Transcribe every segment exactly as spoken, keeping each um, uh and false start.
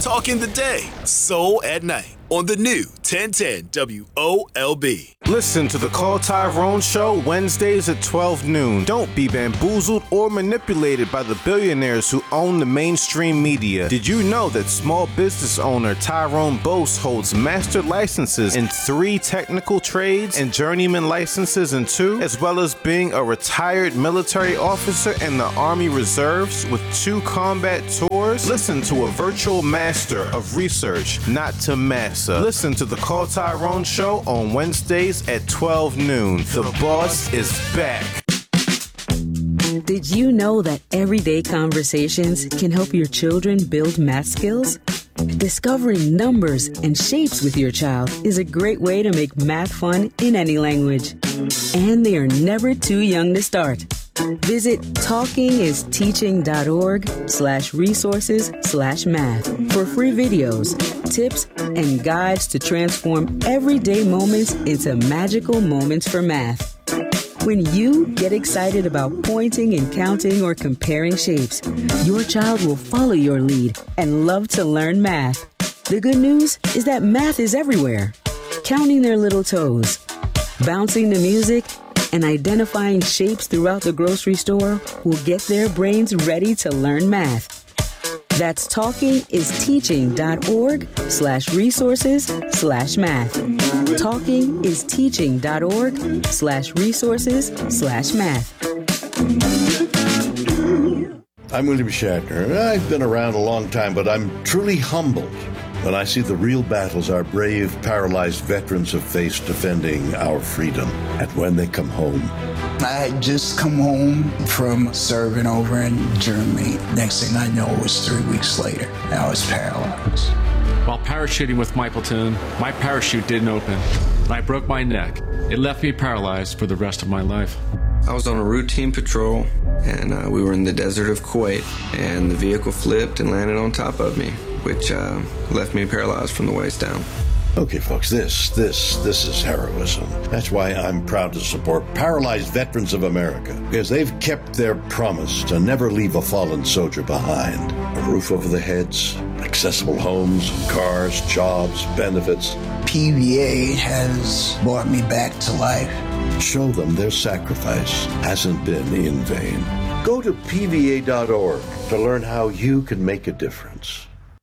talking the day, soul at night on the new ten ten W O L B. Listen to the Call Tyrone Show Wednesdays at twelve noon. Don't be bamboozled or manipulated by the billionaires who own the mainstream media. Did you know that small business owner Tyrone Bose holds master licenses in three technical trades and journeyman licenses in two, as well as being a retired military officer in the Army Reserves with two combat tours? Listen to a virtual master of research, not to master. Listen to the Call Tyrone Show on Wednesdays at twelve noon. The boss is back. Did you know that everyday conversations can help your children build math skills? Discovering numbers and shapes with your child is a great way to make math fun in any language. And they are never too young to start. Visit talkingisteaching.org slash resources slash math for free videos, tips, and guides to transform everyday moments into magical moments for math. When you get excited about pointing and counting or comparing shapes, your child will follow your lead and love to learn math. The good news is that math is everywhere. Counting their little toes, bouncing the music, and identifying shapes throughout the grocery store will get their brains ready to learn math. That's talkingisteaching.org slash resources slash math. talkingisteaching.org slash resources slash math. I'm William Shatner. I've been around a long time, but I'm truly humbled when I see the real battles our brave, paralyzed veterans have faced defending our freedom. And when they come home, I had just come home from serving over in Germany. Next thing I know, it was three weeks later, and I was paralyzed. While parachuting with my platoon, my parachute didn't open, and I broke my neck. It left me paralyzed for the rest of my life. I was on a routine patrol, and uh, we were in the desert of Kuwait, and the vehicle flipped and landed on top of me, which uh, left me paralyzed from the waist down. Okay, folks, this, this, this is heroism. That's why I'm proud to support Paralyzed Veterans of America, because they've kept their promise to never leave a fallen soldier behind. A roof over their heads, accessible homes, cars, jobs, benefits. P V A has brought me back to life. Show them their sacrifice hasn't been in vain. Go to P V A dot org to learn how you can make a difference.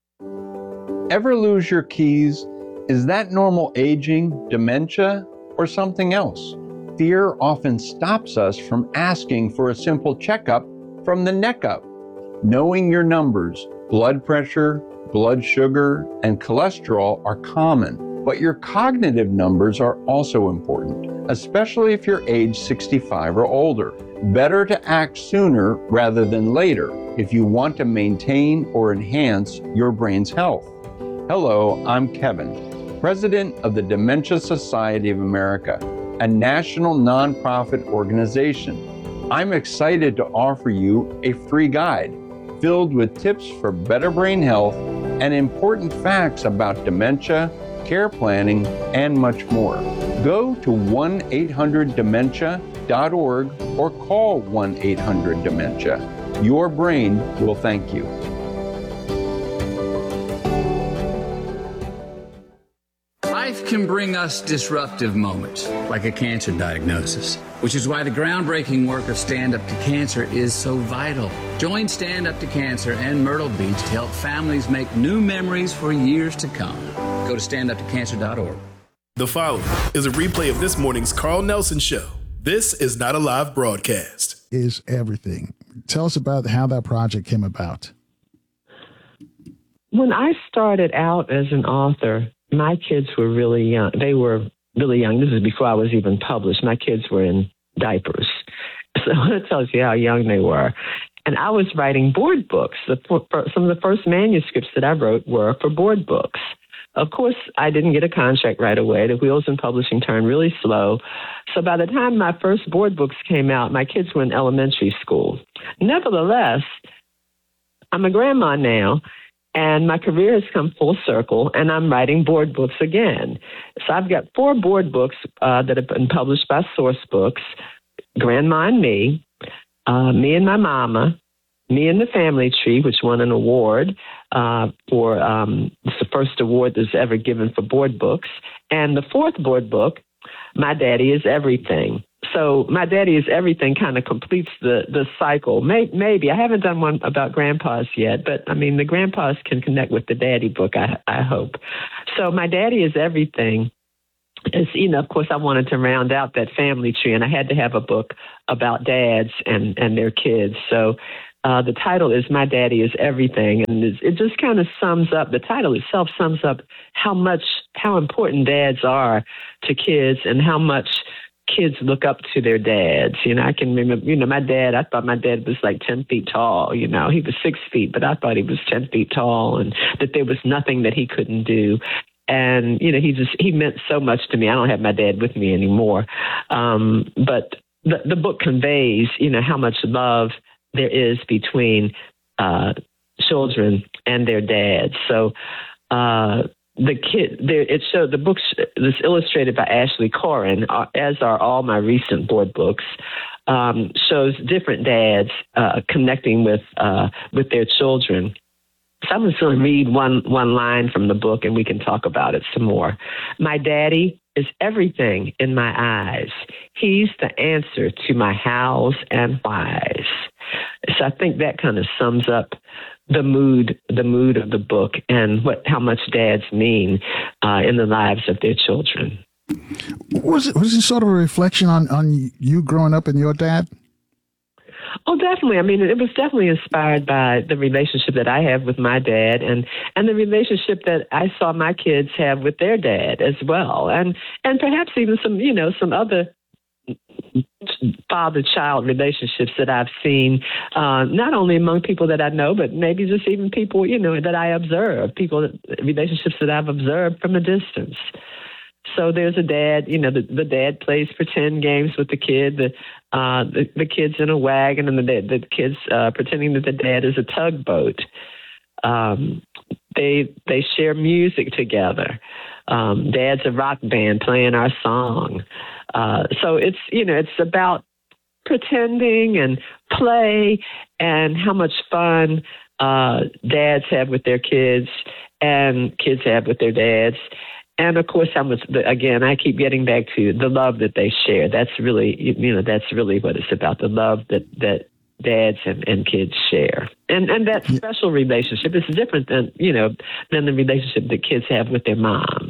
Ever lose your keys? Is that normal aging, dementia, or something else? Fear often stops us from asking for a simple checkup from the neck up. Knowing your numbers, blood pressure, blood sugar, and cholesterol are common, but your cognitive numbers are also important, especially if you're age sixty-five or older. Better to act sooner rather than later if you want to maintain or enhance your brain's health. Hello, I'm Kevin, President of the Dementia Society of America, a national nonprofit organization. I'm excited to offer you a free guide filled with tips for better brain health and important facts about dementia, care planning, and much more. Go to one eight hundred dementia dot org or call one eight hundred dementia. Your brain will thank you. Life can bring us disruptive moments, like a cancer diagnosis, which is why the groundbreaking work of Stand Up to Cancer is so vital. Join Stand Up to Cancer and Myrtle Beach to help families make new memories for years to come. Go to stand up to cancer dot org. The following is a replay of this morning's Carl Nelson Show. This is not a live broadcast. Is everything. Tell us about how that project came about. When I started out as an author, my kids were really young. They were really young. This is before I was even published. My kids were in diapers. So that tells you how young they were. And I was writing board books. The, some of the first manuscripts that I wrote were for board books. Of course, I didn't get a contract right away. The wheels in publishing turned really slow. So by the time my first board books came out, my kids were in elementary school. Nevertheless, I'm a grandma now, and my career has come full circle, and I'm writing board books again. So I've got four board books uh, that have been published by Source Books, Grandma and Me, uh, Me and My Mama, Me and the Family Tree, which won an award uh, for, um, it's the first award that's ever given for board books. And the fourth board book, My Daddy is Everything. So My Daddy is Everything kind of completes the, the cycle. Maybe, maybe. I haven't done one about grandpas yet, but I mean, the grandpas can connect with the daddy book, I, I hope. So My Daddy is Everything. Is, you know, of course, I wanted to round out that family tree, and I had to have a book about dads and, and their kids. So uh, the title is My Daddy is Everything, and it just kind of sums up, the title itself sums up how much, how important dads are to kids and how much kids look up to their dads. You know, I can remember, you know, my dad, I thought my dad was like ten feet tall. You know, he was six feet, but I thought he was ten feet tall and that there was nothing that he couldn't do. And, you know, he just, he meant so much to me. I don't have my dad with me anymore. Um, but the, the book conveys, you know, how much love there is between uh, children and their dads. So, uh, The kid, there, it showed the books was illustrated by Ashley Corin, uh, as are all my recent board books. Um, shows different dads uh, connecting with uh, with their children. So I'm just going to read one one line from the book, and we can talk about it some more. My daddy is everything in my eyes. He's the answer to my hows and whys. So I think that kind of sums up the mood, the mood of the book, and what how much dads mean uh, in the lives of their children. Was it was it sort of a reflection on, on you growing up and your dad? Oh, definitely. I mean, it was definitely inspired by the relationship that I have with my dad, and, and the relationship that I saw my kids have with their dad as well, and and perhaps even some you know some other father-child relationships that I've seen, uh, not only among people that I know, but maybe just even people, you know, that I observe, people, relationships that I've observed from a distance. So there's a dad, you know, the, the dad plays pretend games with the kid, the, uh, the, the kid's in a wagon, and the, the kid's uh, pretending that the dad is a tugboat. Um, they, they share music together. Um, Dad's a rock band playing our song. Uh, so it's, you know, it's about pretending and play and how much fun uh, dads have with their kids and kids have with their dads. And of course, I'm, again, I keep getting back to the love that they share. That's really, you know, that's really what it's about, the love that, that dads and, and kids share. And and that special relationship is different than, you know, than the relationship that kids have with their moms.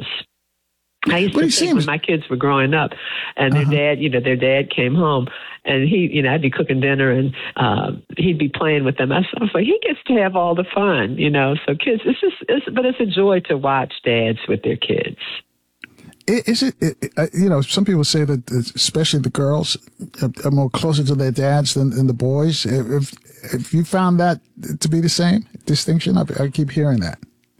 I used to think seems... when my kids were growing up and their uh-huh. dad, you know, their dad came home and he, you know, I'd be cooking dinner and uh, he'd be playing with them. I was like, he gets to have all the fun, you know, so kids, it's just, it's, but it's a joy to watch dads with their kids. Is it, it, you know, some people say that especially the girls are more closer to their dads than, than the boys. If, if you found that to be the same distinction, I, I keep hearing that.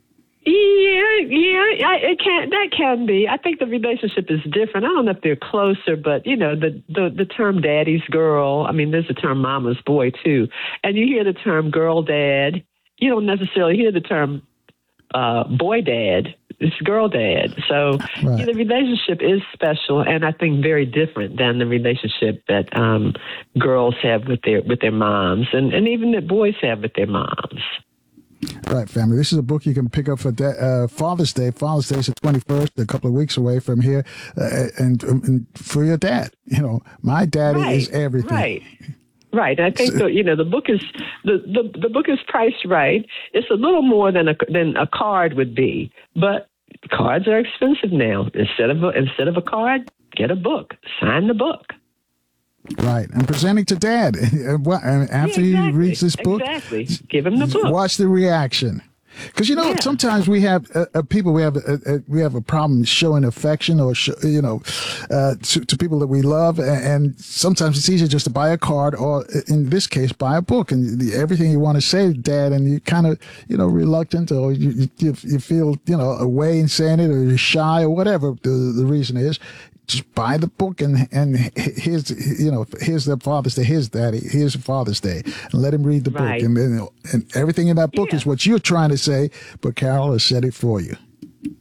Yeah, yeah, it can. That can be. I think the relationship is different. I don't know if they're closer, but you know, the the, the term "daddy's girl." I mean, there's the term "mama's boy" too, and you hear the term "girl dad." You don't necessarily hear the term uh, "boy dad." It's girl dad. So right. yeah, the relationship is special, and I think very different than the relationship that um, girls have with their with their moms, and, and even that boys have with their moms. Right, family. This is a book you can pick up for da- uh, Father's Day. Father's Day is the twenty-first, a couple of weeks away from here, uh, and, and for your dad. You know, my daddy right, is everything. Right. Right. I think the, you know the book is the, the, the book is priced right. It's a little more than a than a card would be, but cards are expensive now. Instead of a, instead of a card, get a book. Sign the book. Right, and presenting to dad. And after yeah, exactly. he reads this book, exactly. give him the book. Watch the reaction. Because you know, yeah. sometimes we have uh, uh, people we have uh, uh, we have a problem showing affection or sh- you know uh, to, to people that we love, and, and sometimes it's easier just to buy a card or, in this case, buy a book, and the, everything you want to say, Dad, and you kind of you know reluctant or you, you you feel you know away in saying it, or you're shy or whatever the the reason is. Just buy the book and and here's you know here's the Father's Day, here's Daddy, here's Father's Day, and let him read the right. book, and, and and everything in that book yeah. is what you're trying to say, but Carol has said it for you.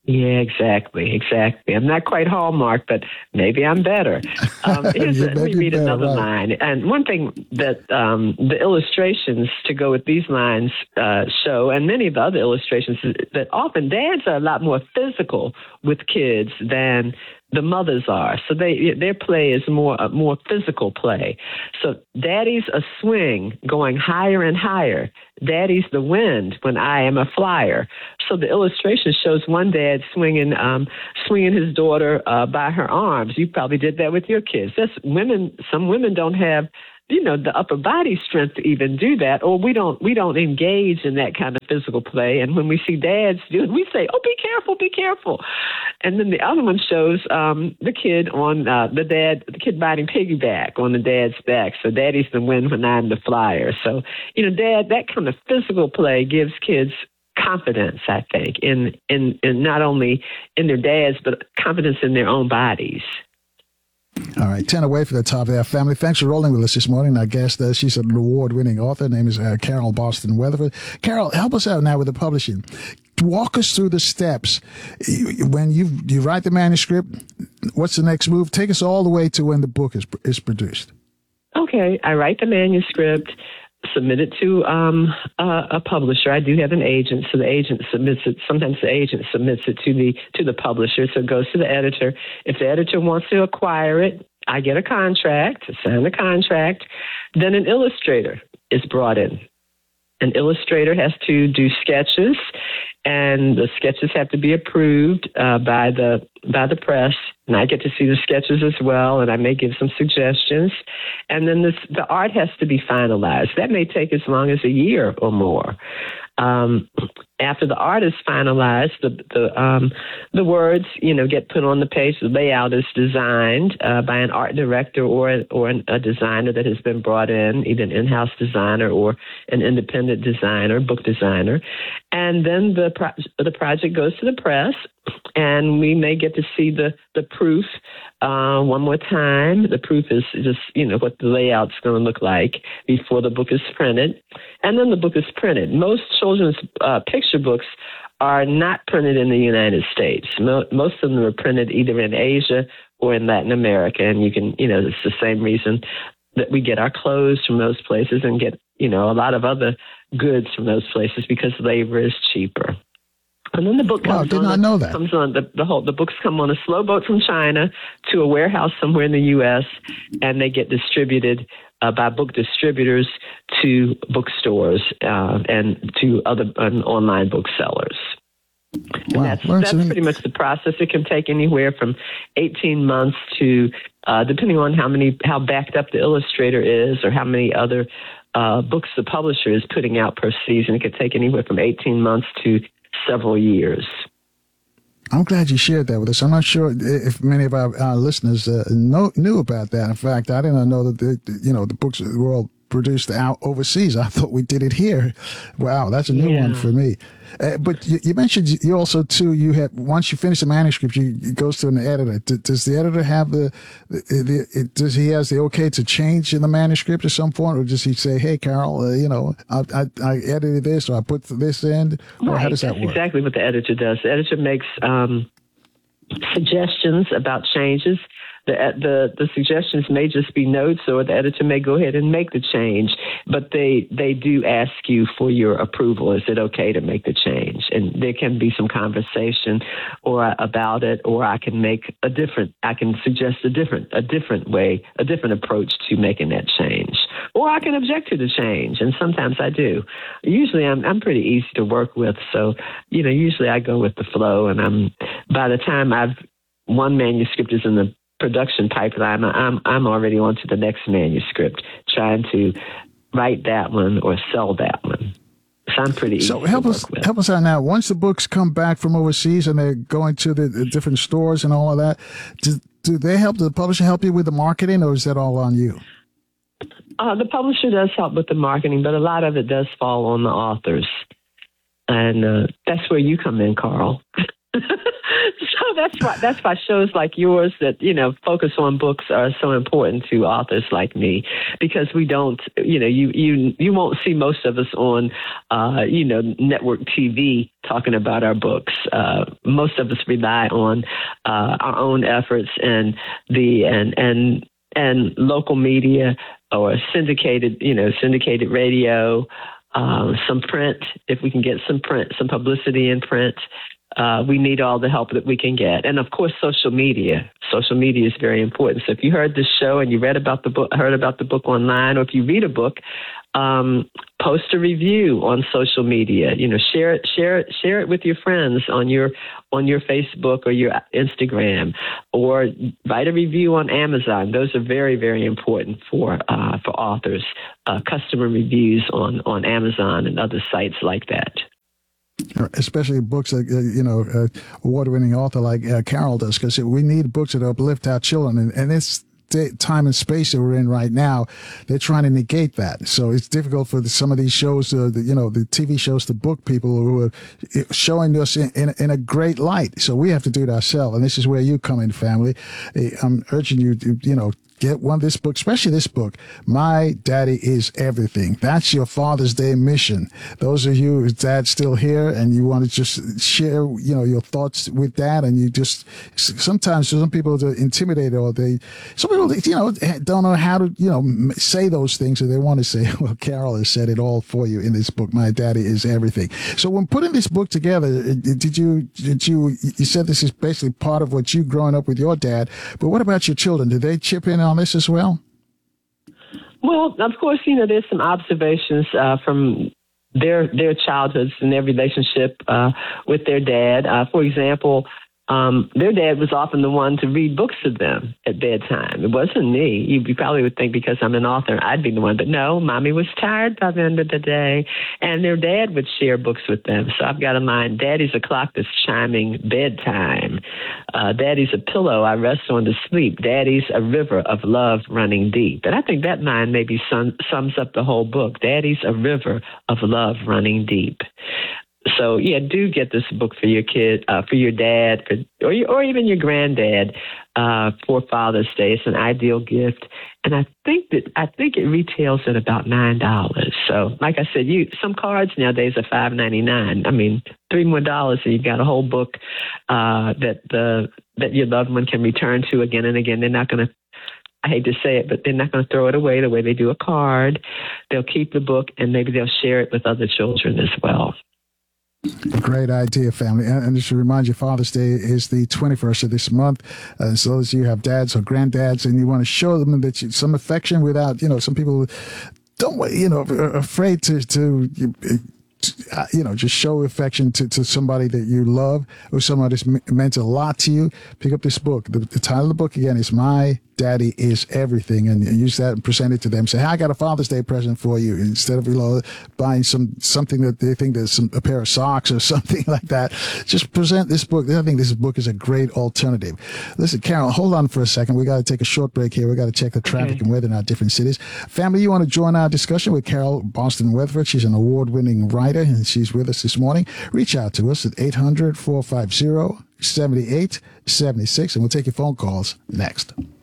Yeah, exactly, exactly. I'm not quite Hallmark, but maybe I'm better. Um, here's a, let me read better, another right. line. And one thing that um, the illustrations to go with these lines uh, show, and many of the other illustrations, is that often dads are a lot more physical with kids than the mothers are. So they their play is more a more physical play. So daddy's a swing going higher and higher. Daddy's the wind when I am a flyer. So the illustration shows one dad swinging um, swinging his daughter uh, by her arms. You probably did that with your kids. That's women. Some women don't have, you know, the upper body strength to even do that, or we don't we don't engage in that kind of physical play. And when we see dads do it, we say, "Oh, be careful, be careful." And then the other one shows um, the kid on uh, the dad, the kid riding piggyback on the dad's back. So daddy's the wind when I'm the flyer. So, you know, dad, that kind of physical play gives kids confidence, I think, in in, in not only in their dads, but confidence in their own bodies. All right, ten away for the top of our family. Thanks for rolling with us this morning. Our guest, uh, she's an award-winning author. Her name is uh, Carol Boston Weatherford. Carol, help us out now with the publishing. Walk us through the steps. When you you write the manuscript, what's the next move? Take us all the way to when the book is is produced. Okay, I write the manuscript, submit it to um, a, a publisher. I do have an agent, so the agent submits it. Sometimes the agent submits it to the to the publisher, so it goes to the editor. If the editor wants to acquire it, I get a contract, sign the contract. Then an illustrator is brought in. An illustrator has to do sketches, and the sketches have to be approved uh, by the by the press. And I get to see the sketches as well, and I may give some suggestions. And then this, the art has to be finalized. That may take as long as a year or more. Um, after the art is finalized, the the um, the words, you know, get put on the page. The layout is designed uh, by an art director or or an, a designer that has been brought in, either an in-house designer or an independent designer, book designer. And then the pro- the project goes to the press, and we may get to see the the proof uh, one more time. The proof is just, you know, what the layout's going to look like before the book is printed, and then the book is printed. Most children's uh, picture books are not printed in the United States. Mo- most of them are printed either in Asia or in Latin America, and you can, you know, it's the same reason that we get our clothes from those places and get, you know, a lot of other goods from those places because labor is cheaper. And then the book comes wow, did on. Not the, know that. Comes on the, the whole. The books come on a slow boat from China to a warehouse somewhere in the U S, and they get distributed uh, by book distributors to bookstores uh, and to other um, online booksellers. And wow. that's well, that's so pretty much the process. It can take anywhere from eighteen months to, uh, depending on how many how backed up the illustrator is or how many other uh, books the publisher is putting out per season. It could take anywhere from eighteen months to several years. I'm glad you shared that with us. I'm not sure if many of our, our listeners uh, know, knew about that. In fact, I didn't know that the, you know, the books were all produced out overseas. I thought we did it here. Wow, that's a new yeah. one for me. Uh, but you, you mentioned you also too. You have once you finish the manuscript, you it goes to an editor. D- does the editor have the, the, the it, does he has the okay to change in the manuscript at some point, or does he say, "Hey, Carol, uh, you know, I, I, I edited this, or I put this in," or right. how does that That's work? Exactly what the editor does. The editor makes um, suggestions about changes. The, the the suggestions may just be notes, or the editor may go ahead and make the change, but they they do ask you for your approval. Is it okay to make the change? And there can be some conversation or about it, or I can make a different. I can suggest a different a different way, a different approach to making that change, or I can object to the change, and sometimes I do. Usually, I'm I'm pretty easy to work with, so you know, usually I go with the flow, and I'm by the time I've one manuscript is in the production pipeline, I'm I'm already on to the next manuscript, trying to write that one or sell that one. So I'm pretty so easy help to us work with. help us out now. Once the books come back from overseas and they're going to the, the different stores and all of that, do, do they help the publisher help you with the marketing, or is that all on you? Uh, the publisher does help with the marketing, but a lot of it does fall on the authors, and uh, that's where you come in, Carl. So that's why that's why shows like yours that, you know, focus on books are so important to authors like me, because we don't, you know, you you you won't see most of us on, uh, you know, network T V talking about our books. Uh, most of us rely on uh, our own efforts and the and and and local media or syndicated, you know, syndicated radio. Uh, some print, if we can get some print, some publicity in print. Uh, we need all the help that we can get. And of course, social media. Social media is very important. So if you heard this show and you read about the book, heard about the book online, or if you read a book, um, post a review on social media. You know, share it, share it, share it with your friends on your on your Facebook or your Instagram, or write a review on Amazon. Those are very, very important for uh, for authors. Uh, customer reviews on on Amazon and other sites like that. Especially books that, uh, you know, uh, award-winning author like uh, Carol does, because we need books that uplift our children. And, and this time and space that we're in right now, they're trying to negate that. So it's difficult for the, some of these shows, uh, the, you know, the T V shows to book people who are showing us in, in, in a great light. So we have to do it ourselves. And this is where you come in, family. I'm urging you to, you know, get one of this book, especially this book, My Daddy Is Everything. That's your Father's Day mission. Those of you whose dad's still here and you want to just share, you know, your thoughts with Dad, and you just, sometimes some people are intimidated, or they, some people, you know, don't know how to, you know, say those things that they want to say. Well, Carol has said it all for you in this book, My Daddy Is Everything. So when putting this book together, did you, did you, you said this is basically part of what you growing up with your dad, but what about your children? Did they chip in on this as well? Well, of course, you know, there's some observations uh, from their their childhoods and their relationship uh, with their dad. Uh, for example, um, their dad was often the one to read books to them at bedtime. It wasn't me. You, you probably would think because I'm an author, I'd be the one. But no, Mommy was tired by the end of the day, and their dad would share books with them. So I've got in mind, Daddy's a clock that's chiming bedtime. Uh, Daddy's a pillow I rest on to sleep. Daddy's a river of love running deep. And I think that line maybe sum, sums up the whole book. Daddy's a river of love running deep. So, yeah, do get this book for your kid, uh, for your dad, for, or, your, or even your granddad uh, for Father's Day. It's an ideal gift. And I think that I think it retails at about nine dollars. So, like I said, you some cards nowadays are five ninety-nine. I mean, three more dollars, and you've got a whole book uh, that the that your loved one can return to again and again. They're not going to, I hate to say it, but they're not going to throw it away the way they do a card. They'll keep the book, and maybe they'll share it with other children as well. Great idea, family. And just to remind you, Father's Day is the twenty-first of this month. Uh, so those of you who have dads or granddads and you want to show them that you, some affection without, you know, some people don't, you know, are afraid to, to you know, just show affection to, to somebody that you love or somebody that's meant a lot to you. Pick up this book. The, the title of the book, again, is My Daddy Is Everything, and use that and present it to them. Say, hey, I got a Father's Day present for you, instead of, you know, buying some something that they think there's some a pair of socks or something like that. Just present this book. I think this book is a great alternative. Listen, Carol, hold on for a second. We got to take a short break here. We got to check the traffic okay. and weather in our different cities. Family, you want to join our discussion with Carol Boston Weatherford? She's an award-winning writer, and she's with us this morning. Reach out to us at eight hundred, four five zero, seven eight seven six, and we'll take your phone calls next.